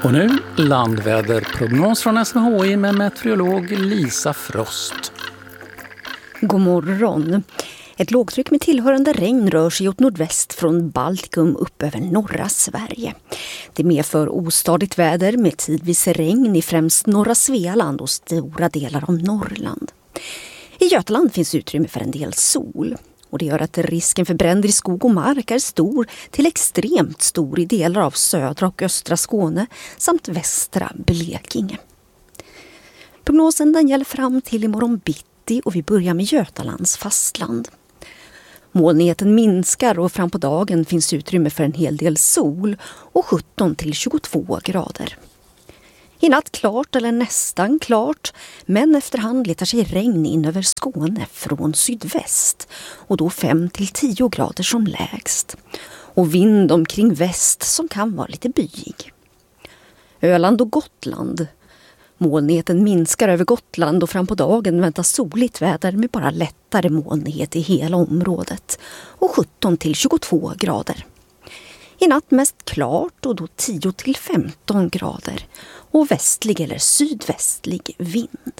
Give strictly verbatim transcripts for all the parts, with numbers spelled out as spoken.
Och nu landväderprognos från S M H I med meteorolog Lisa Frost. God morgon. Ett lågtryck med tillhörande regn rör sig åt nordväst från Baltikum upp över norra Sverige. Det medför ostadigt väder med tidvis regn i främst norra Svealand och stora delar av Norrland. I Götaland finns utrymme för en del sol. Och det gör att risken för bränder i skog och mark är stor till extremt stor i delar av södra och östra Skåne samt västra Blekinge. Prognosen den gäller fram till imorgon bitti och vi börjar med Götalands fastland. Molnigheten minskar och fram på dagen finns utrymme för en hel del sol och sjutton till tjugotvå grader. I natt klart eller nästan klart, men efterhand letar sig regn in över Skåne från sydväst och då fem till tio grader som lägst. Och vind omkring väst som kan vara lite byig. Öland och Gotland. Molnigheten minskar över Gotland och fram på dagen väntas soligt väder med bara lättare molnighet i hela området och sjutton till tjugotvå grader. I natt mest klart och då tio till femton grader och västlig eller sydvästlig vind.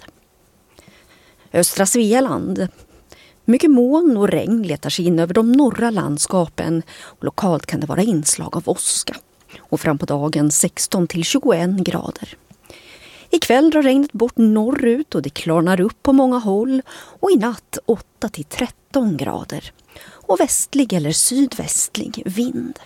Östra Svealand. Mycket moln och regn letar sig in över de norra landskapen och lokalt kan det vara inslag av åska. Och fram på dagen sexton till tjugoen grader. Ikväll drar regnet bort norrut och det klarnar upp på många håll och i natt åtta till tretton grader och västlig eller sydvästlig vind.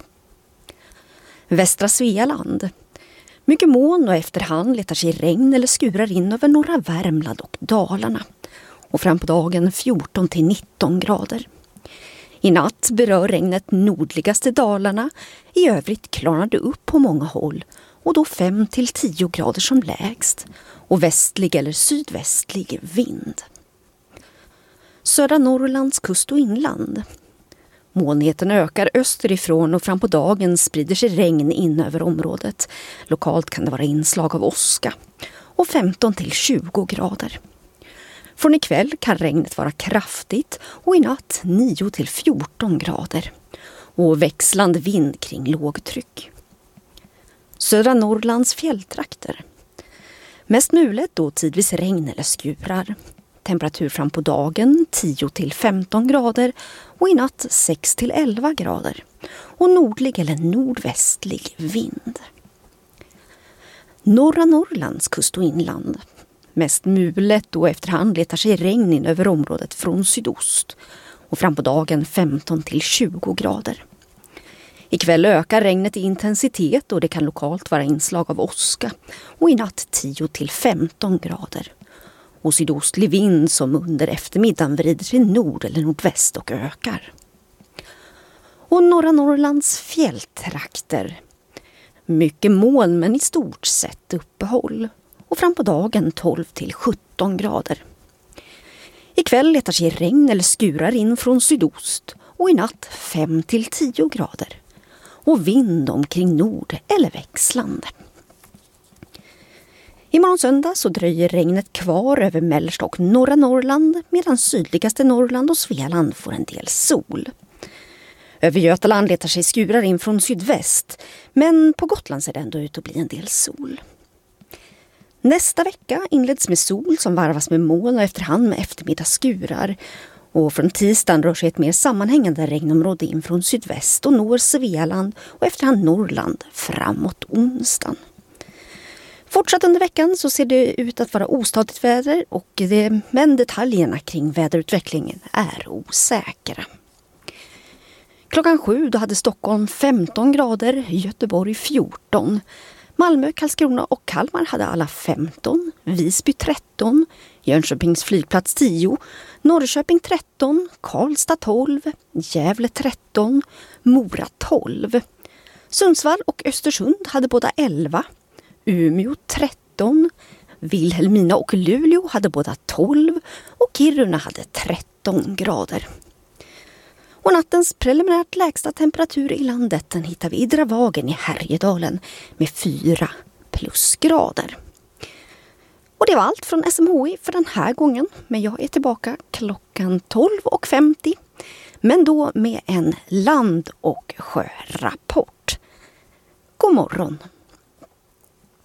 Västra Svealand. Mycket moln och efterhand letar sig regn eller skurar in över norra Värmland och Dalarna. Och fram på dagen fjorton till nitton grader. I natt berör regnet nordligaste Dalarna. I övrigt klarnar det upp på många håll. Och då fem till tio grader som lägst. Och västlig eller sydvästlig vind. Södra Norrlands kust och inland. Molnigheten ökar österifrån och fram på dagen sprider sig regn in över området. Lokalt kan det vara inslag av åska. Och femton till tjugo grader. Från ikväll kan regnet vara kraftigt och i natt nio till fjorton grader. Och växlande vind kring lågtryck. Södra Norrlands fjälltrakter. Mest mulet och tidvis regn eller skurar. Temperatur fram på dagen tio till femton grader och i natt sex till elva grader. Och nordlig eller nordvästlig vind. Norra Norrlands kust och inland. Mest mulet och efterhand letar sig regn in över området från sydost. Och fram på dagen femton till tjugo grader. Ikväll ökar regnet i intensitet och det kan lokalt vara inslag av åska. Och i natt tio till femton grader. Och sydostlig vind som under eftermiddagen vrider till nord eller nordväst och ökar. Och norra Norrlands fjälltrakter. Mycket moln men i stort sett uppehåll. Och fram på dagen tolv till sjutton grader. Ikväll letar sig regn eller skurar in från sydost och i natt fem till tio grader. Och vind omkring nord eller växlande. Imorgon söndag så dröjer regnet kvar över mellersta och norra Norrland medan sydligaste Norrland och Svealand får en del sol. Över Götaland letar sig skurar in från sydväst men på Gotland ser det ändå ut att bli en del sol. Nästa vecka inleds med sol som varvas med moln och efterhand med eftermiddagsskurar. Och från tisdagen rör sig ett mer sammanhängande regnområde in från sydväst och når Svealand och efterhand Norrland framåt onsdagen. Fortsatt under veckan så ser det ut att vara ostadigt väder och det, men detaljerna kring väderutvecklingen är osäkra. Klockan sju då hade Stockholm femton grader, Göteborg fjorton. Malmö, Karlskrona och Kalmar hade alla femton, Visby tretton, Jönköpings flygplats tio, Norrköping tretton, Karlstad tolv, Gävle tretton, Mora tolv. Sundsvall och Östersund hade båda elva, Umeå tretton, Vilhelmina och Luleå hade båda tolv och Kiruna hade tretton grader. Och nattens preliminärt lägsta temperatur i landet den hittar vi i Dravagen i Härjedalen med fyra plusgrader. Och det var allt från S M H I för den här gången, men jag är tillbaka klockan tolv och femtio, men då med en land- och sjörapport. God morgon!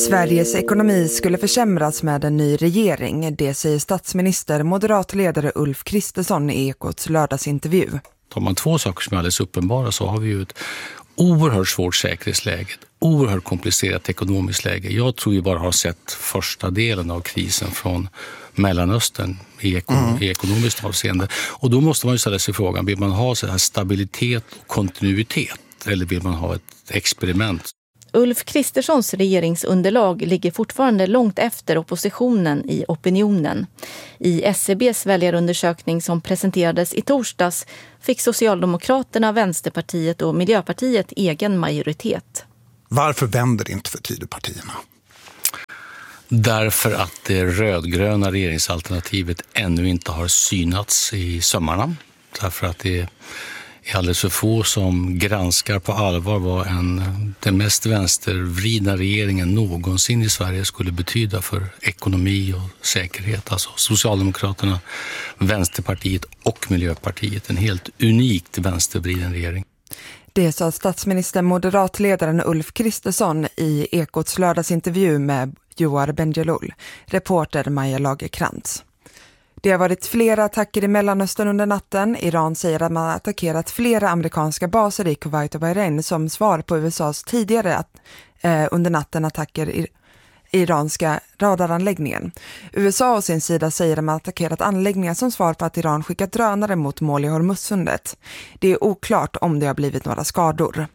Sveriges ekonomi skulle försämras med en ny regering. Det säger statsminister, moderatledare Ulf Kristersson i Ekots lördagsintervju. Tar man två saker som är alldeles uppenbara så har vi ju ett oerhört svårt säkerhetsläge, ett oerhört komplicerat ekonomiskt läge. Jag tror vi bara har sett första delen av krisen från Mellanöstern i, ekon- mm. i ekonomiskt avseende. Och då måste man ju ställa sig frågan, vill man ha så här stabilitet och kontinuitet eller vill man ha ett experiment? Ulf Kristerssons regeringsunderlag ligger fortfarande långt efter oppositionen i opinionen. I S C B:s väljarundersökning som presenterades i torsdags fick Socialdemokraterna, Vänsterpartiet och Miljöpartiet egen majoritet. Varför vänder inte för Tidöpartierna? Därför att det rödgröna regeringsalternativet ännu inte har synats i sömmarna. Därför att det är alldeles för få som granskar på allvar vad en, den mest vänstervridna regeringen någonsin i Sverige skulle betyda för ekonomi och säkerhet. Alltså Socialdemokraterna, Vänsterpartiet och Miljöpartiet. En helt unikt vänstervriden regering. Det sa statsminister moderatledaren Ulf Kristersson i Ekots lördagsintervju med Joar Bendjelloul, reporter Maja Lagerkrantz. Det har varit flera attacker i Mellanöstern under natten. Iran säger att man har attackerat flera amerikanska baser i Kuwait och Bahrain som svar på U S A:s tidigare att, eh, under natten attacker i iranska radaranläggningen. U S A å sin sida säger att man attackerat anläggningar som svar på att Iran skickat drönare mot mål i Hormuzsundet. Det är oklart om det har blivit några skador.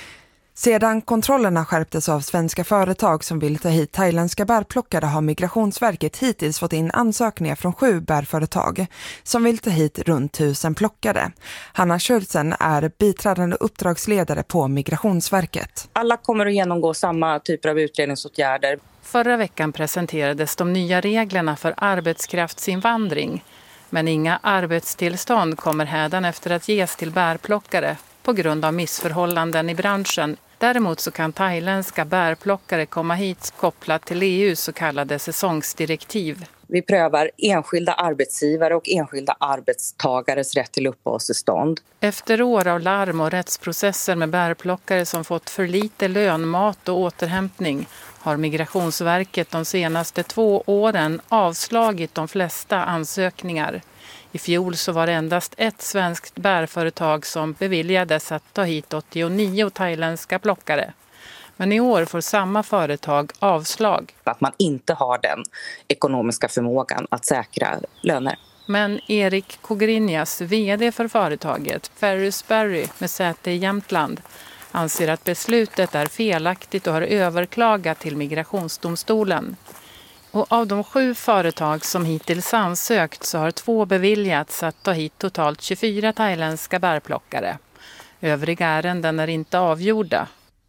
Sedan kontrollerna skärptes av svenska företag som vill ta hit thailändska bärplockare har Migrationsverket hittills fått in ansökningar från sju bärföretag som vill ta hit runt tusen plockare. Hanna Schultzen är biträdande uppdragsledare på Migrationsverket. Alla kommer att genomgå samma typer av utredningsåtgärder. Förra veckan presenterades de nya reglerna för arbetskraftsinvandring. Men inga arbetstillstånd kommer hädanefter att ges till bärplockare på grund av missförhållanden i branschen. Däremot så kan thailändska bärplockare komma hit kopplat till E U:s så kallade säsongsdirektiv. Vi prövar enskilda arbetsgivare och enskilda arbetstagares rätt till uppehållstillstånd. Efter år av larm och rättsprocesser med bärplockare som fått för lite lön, mat och återhämtning har Migrationsverket de senaste två åren avslagit de flesta ansökningar. I fjol så var det endast ett svenskt bärföretag som beviljades att ta hit åttionio thailändska plockare. Men i år får samma företag avslag. Att man inte har den ekonomiska förmågan att säkra löner. Men Erik Kogrinjas, vd för företaget Ferrisberry med säte i Jämtland, anser att beslutet är felaktigt och har överklagat till Migrationsdomstolen. Och av de sju företag som hittills ansökt så har två beviljats att ta hit totalt tjugofyra thailändska bärplockare. Övriga ärenden är inte avgjorda.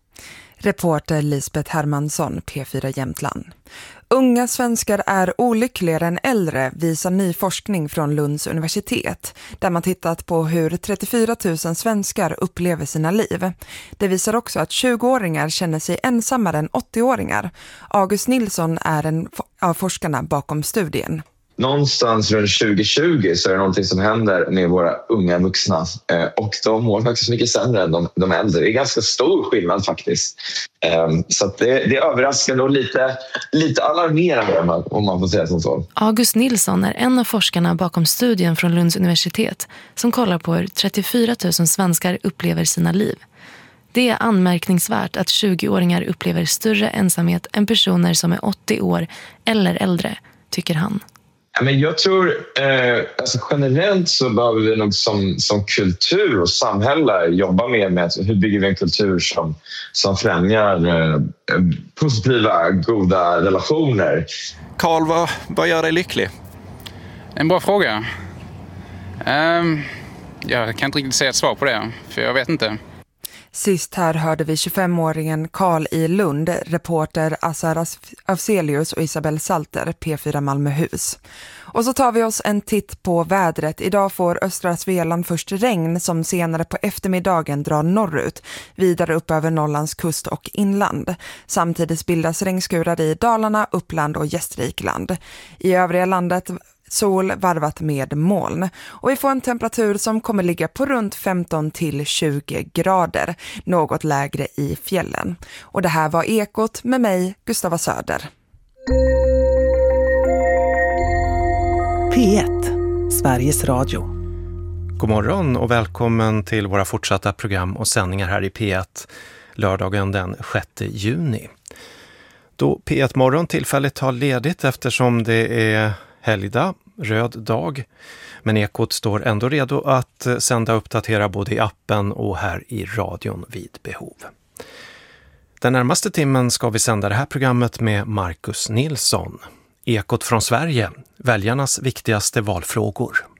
Reporter Lisbeth Hermansson, P fyra Jämtland. Unga svenskar är olyckligare än äldre, visar ny forskning från Lunds universitet, där man tittat på hur trettiofyra tusen svenskar upplever sina liv. Det visar också att tjugoåringar känner sig ensammare än åttioåringar. August Nilsson är en av forskarna bakom studien. Någonstans runt tjugo tjugo så är det någonting som händer med våra unga vuxna eh, och de mår faktiskt mycket sämre än de, de äldre. Det är ganska stor skillnad faktiskt. Eh, så att det, det är överraskande och lite, lite alarmerande om man, om man får säga som så. August Nilsson är en av forskarna bakom studien från Lunds universitet som kollar på hur trettiofyra tusen svenskar upplever sina liv. Det är anmärkningsvärt att tjugoåringar upplever större ensamhet än personer som är åttio år eller äldre, tycker han. Men jag tror eh, alltså generellt så behöver vi nog som, som kultur och samhälle jobba mer med hur bygger vi en kultur som, som främjar eh, positiva, goda relationer. Carl, vad, vad gör dig lycklig? En bra fråga. Um, jag kan inte riktigt säga ett svar på det, för jag vet inte. Sist här hörde vi tjugofemåringen Carl i Lund, reporter Azar Afzelius och Isabel Salter, P fyra Malmöhus. Och så tar vi oss en titt på vädret. Idag får östra Svealand först regn som senare på eftermiddagen drar norrut, vidare upp över Norrlands kust och inland. Samtidigt bildas regnskurar i Dalarna, Uppland och Gästrikland. I övriga landet sol varvat med moln. Och vi får en temperatur som kommer ligga på runt femton till tjugo grader, något lägre i fjällen. Och det här var Ekot med mig, Gustava Söder. P ett, Sveriges Radio. God morgon och välkommen till våra fortsatta program och sändningar här i P ett lördagen den sjätte juni. Då P ett morgon tillfälligt har ledigt eftersom det är helgdag, röd dag. Men Ekot står ändå redo att sända och uppdatera både i appen och här i radion vid behov. Den närmaste timmen ska vi sända det här programmet med Marcus Nilsson. Ekot från Sverige, väljarnas viktigaste valfrågor.